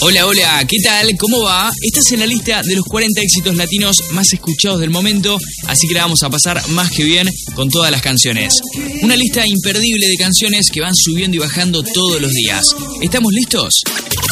Hola, hola, ¿qué tal? ¿Cómo va? Estás en la lista de los 40 éxitos latinos más escuchados del momento, así que la vamos a pasar más que bien con todas las canciones. Una lista imperdible de canciones que van subiendo y bajando todos los días. ¿Estamos listos?